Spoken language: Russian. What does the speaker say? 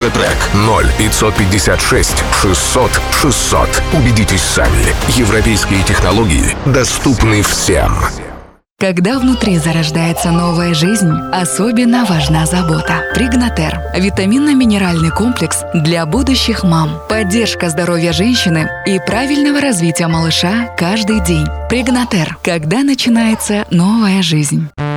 Трек 0556 600 600. Убедитесь сами. Европейские технологии доступны всем. Когда внутри зарождается новая жизнь, особенно важна забота. Пригнатер – витаминно-минеральный комплекс для будущих мам. Поддержка здоровья женщины и правильного развития малыша каждый день. Пригнатер – когда начинается новая жизнь.